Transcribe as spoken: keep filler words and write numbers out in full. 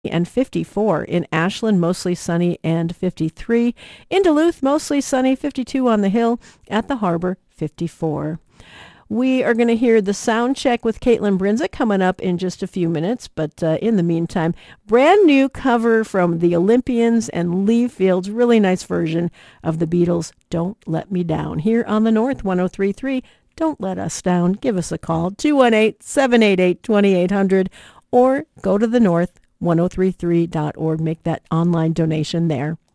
and fifty-four. In Ashland, mostly sunny and fifty-three. In Duluth, mostly sunny, fifty-two on the hill. At the harbor, fifty-four. We are going to hear the sound check with Caitlin Brinza coming up in just a few minutes. But uh, in the meantime, brand new cover from the Olympians and Lee Fields. Really nice version of the Beatles' Don't Let Me Down. Here on the North, one oh three point three. Don't let us down. Give us a call, two one eight, seven eight eight, two eight zero zero, or go to the north, ten thirty-three dot org. Make that online donation there.